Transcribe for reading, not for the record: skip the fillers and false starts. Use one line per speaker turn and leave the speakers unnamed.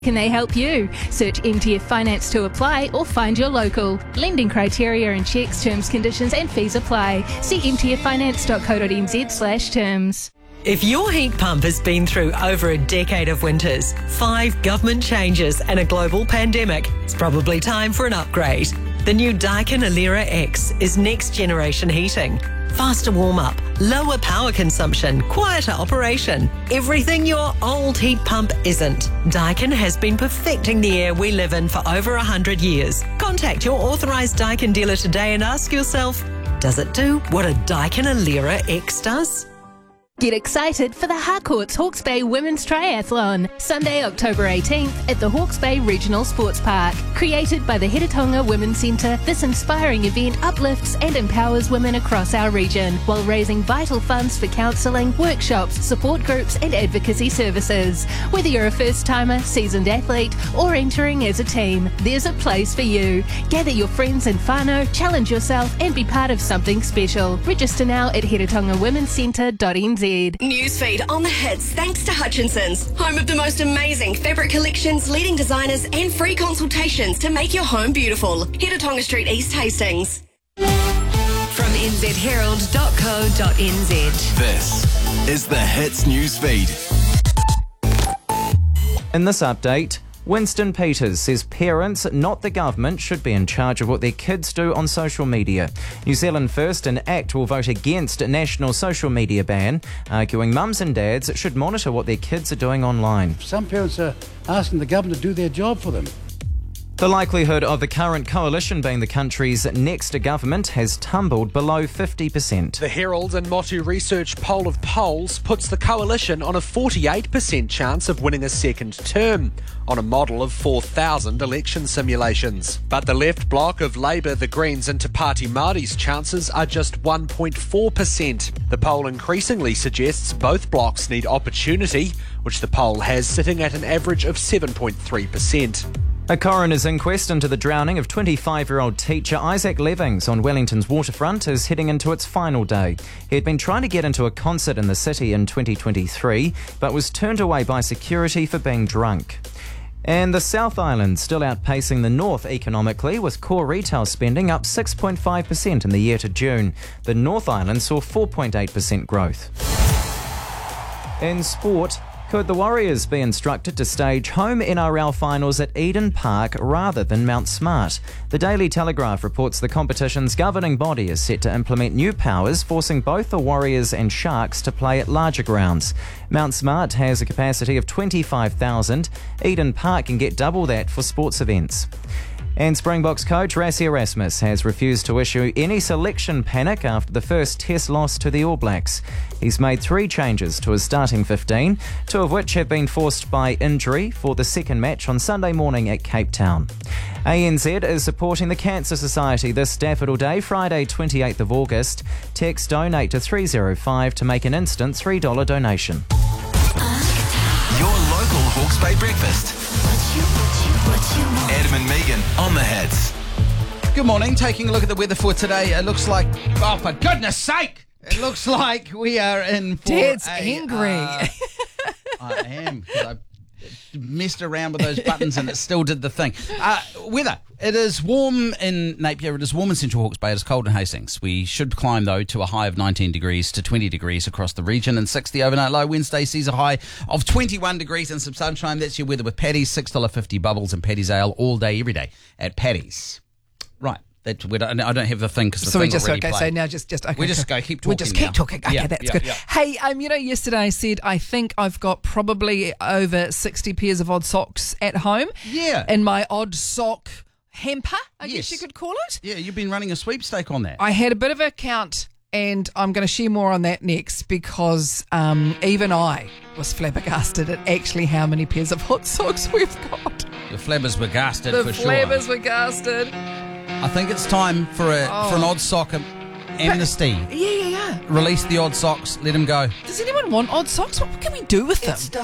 Can they help you? Search MTF Finance to apply or find your local. Lending criteria and checks, terms, conditions and fees apply. See mtffinance.co.nz/terms.
If your heat pump has been through over a decade of winters, 5 government changes and a global pandemic, it's probably time for an upgrade. The new Daikin Alera X is next generation heating. Faster warm-up, lower power consumption, quieter operation. Everything your old heat pump isn't. Daikin has been perfecting the air we live in for over 100 years. Contact your authorised Daikin dealer today and ask yourself, does it do what a Daikin Alera X does?
Get excited for the Harcourts Hawke's Bay Women's Triathlon, Sunday, October 18th at the Hawke's Bay Regional Sports Park. Created by the Heretaunga Women's Centre, this inspiring event uplifts and empowers women across our region while raising vital funds for counselling, workshops, support groups and advocacy services. Whether you're a first-timer, seasoned athlete or entering as a team, there's a place for you. Gather your friends and whānau, challenge yourself and be part of something special. Register now at heretaugawomencentre.nz.
Newsfeed on the hits thanks to Hutchinson's, home of the most amazing fabric collections, leading designers and free consultations to make your home beautiful. Heretaunga Street, East Hastings.
From nzherald.co.nz.
This is the Hits Newsfeed.
In this update, Winston Peters says parents, not the government, should be in charge of what their kids do on social media. New Zealand First and ACT will vote against a national social media ban, arguing mums and dads should monitor what their kids are doing online.
Some parents are asking the government to do their job for them.
The likelihood of the current coalition being the country's next government has tumbled below 50%.
The Herald and Motu Research poll of polls puts the coalition on a 48% chance of winning a second term, on a model of 4,000 election simulations. But the left bloc of Labour, the Greens and Te Pāti Māori's chances are just 1.4%. The poll increasingly suggests both blocs need opportunity, which the poll has sitting at an average of 7.3%.
A coroner's inquest into the drowning of 25-year-old teacher Isaac Levings on Wellington's waterfront is heading into its final day. He had been trying to get into a concert in the city in 2023, but was turned away by security for being drunk. And the South Island still outpacing the North economically, with core retail spending up 6.5% in the year to June. The North Island saw 4.8% growth. In sport, could the Warriors be instructed to stage home NRL finals at Eden Park rather than Mount Smart? The Daily Telegraph reports the competition's governing body is set to implement new powers, forcing both the Warriors and Sharks to play at larger grounds. Mount Smart has a capacity of 25,000. Eden Park can get double that for sports events. And Springboks coach Rassie Erasmus has refused to issue any selection panic after the first test loss to the All Blacks. He's made 3 changes to his starting 15, 2 of which have been forced by injury for the second match on Sunday morning at Cape Town. ANZ is supporting the Cancer Society this Daffodil Day, Friday 28th of August. Text donate to 305 to make an instant $3 donation.
Your local Hawke's Bay breakfast. Adam and Megan on the Hits.
Good morning. Taking a look at the weather for today. It looks like, oh, for goodness sake, it looks like we are in for
Dad's angry.
I am, because I messed around with those buttons and it still did the thing. Weather. It is warm in Napier. It is warm in Central Hawke's Bay. It is cold in Hastings. We should climb, though, to a high of 19 degrees to 20 degrees across the region, and 60 overnight low. Wednesday sees a high of 21 degrees and some sunshine. That's your weather with Paddy's. $6.50 bubbles and Paddy's Ale all day, every day at Paddy's. Right. I don't have the thing because the thing already played.
So now just okay.
We just go keep talking.
We just keep talking. Okay, that's good.
Yeah.
Hey, yesterday I said I think I've got probably over 60 pairs of odd socks at home.
Yeah.
In my odd sock hamper, I guess you could call it.
Yeah, you've been running a sweepstake on that.
I had a bit of a count, and I'm going to share more on that next because even I was flabbergasted at actually how many pairs of hot socks we've got.
The flabbers were gasted
The
for sure.
flabbers were gasted.
I think it's time for an odd sock amnesty.
Yeah.
Release the odd socks. Let them go.
Does anyone want odd socks? What can we do with them?